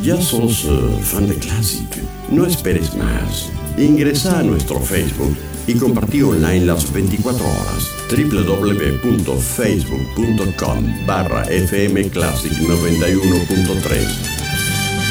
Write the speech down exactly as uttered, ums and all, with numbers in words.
ya sos uh, fan de Classic, no esperes más. Ingresa a nuestro Facebook y compartí online las veinticuatro horas. doble u doble u doble u punto facebook punto com barra fm classic noventa y uno punto tres.